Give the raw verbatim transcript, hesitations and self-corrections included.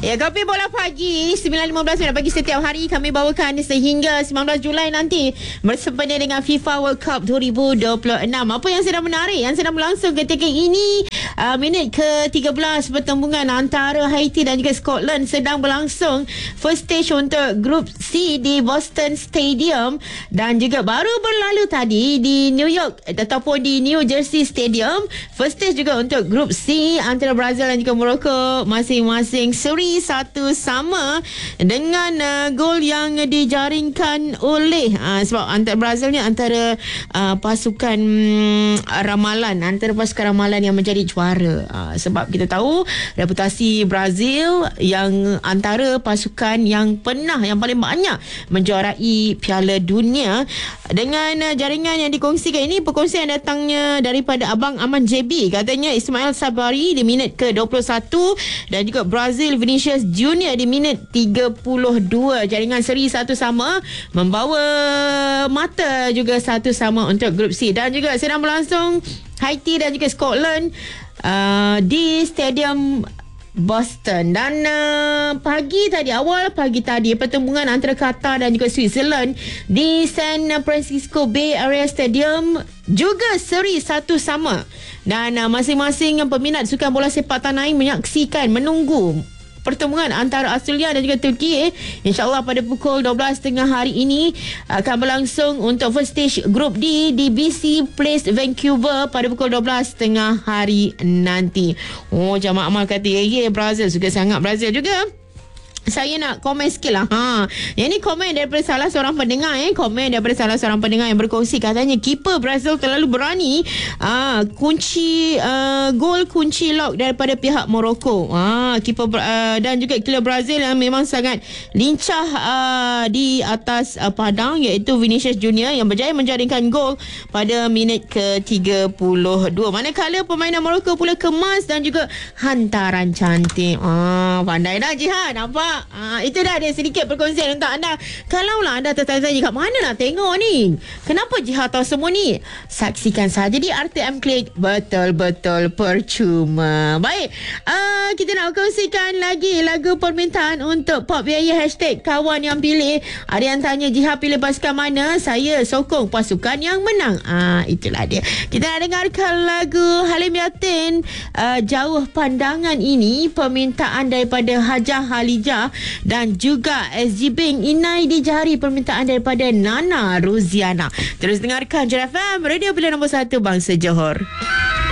Ya, Kopi Bola Pagi sembilan lima belas minit pagi setiap hari kami bawakan sehingga sembilan belas Julai nanti bersempena dengan FIFA World Cup dua ribu dua puluh enam. Apa yang sedang menarik, yang sedang berlangsung ketika ini, uh, minit ke tiga belas pertembungan antara Haiti dan juga Scotland sedang berlangsung. First stage untuk Grup C di Boston Stadium dan juga baru berlalu tadi di New York ataupun di New Jersey Stadium. First stage juga untuk Grup C antara Brazil dan juga Morocco, masing-masing seri satu sama dengan uh, gol yang dijaringkan oleh uh, sebab antara Brazil ni antara uh, pasukan um, ramalan antara pasukan ramalan yang menjadi juara, uh, sebab kita tahu reputasi Brazil yang antara pasukan yang pernah yang paling banyak menjuarai Piala Dunia. Dengan uh, jaringan yang dikongsikan ini, perkongsian datangnya daripada Abang Aman J B, katanya Ismail Sabari di minit ke dua puluh satu dan juga Brazil Vinicius Junior di minit tiga puluh dua. Jaringan seri satu sama membawa mata juga satu sama untuk Grup C. Dan juga sedang berlangsung Haiti dan juga Scotland uh, di Stadium Boston. Dan uh, pagi tadi, awal pagi tadi, pertembungan antara Qatar dan juga Switzerland di San Francisco Bay Area Stadium juga seri satu sama. Dan uh, masing-masing peminat sukan bola sepak tanah air menyaksikan, menunggu pertemuan antara Australia dan juga Turki. InsyaAllah pada pukul dua belas tiga puluh hari ini akan berlangsung untuk first stage Grup D di B C Place Vancouver pada pukul dua belas tiga puluh hari nanti. Oh, Jamaah Amal kata, ya, yeah, Brazil, suka sangat Brazil juga. Saya nak komen sikit lah. Ha. Yang ni komen daripada salah seorang pendengar. Eh. Komen daripada salah seorang pendengar yang berkongsi. Katanya keeper Brazil terlalu berani. Ha. Kunci uh, gol kunci lock daripada pihak Morocco. Ha. Keeper uh, dan juga killer Brazil yang memang sangat lincah uh, di atas uh, padang, iaitu Vinicius Junior yang berjaya menjaringkan gol pada minit ke tiga puluh dua. Manakala permainan Morocco pula kemas dan juga hantaran cantik. Ha. Pandai dah Jihan. Nampak? Ah, itu dah ada sedikit perkongsian untuk anda. Kalaulah anda tertanya-tanya kat mana nak tengok ni, kenapa Jihad tahu semua ni, saksikan saja di R T M Klik. Betul-betul percuma. Baik, uh, kita nak kongsikan lagi lagu permintaan untuk Pop Biaya. Hashtag kawan yang pilih. Ada yang tanya, Jihad pilih pasukan mana? Saya sokong pasukan yang menang. Ah, itulah dia. Kita nak dengarkan lagu Halim Yatin, uh, Jauh Pandangan ini, permintaan daripada Hajah Halijah dan juga S G Bank Inai di jari, permintaan daripada Nana Ruziana. Terus dengarkan J F M, Radio Pilihan Nombor satu Bangsa Johor.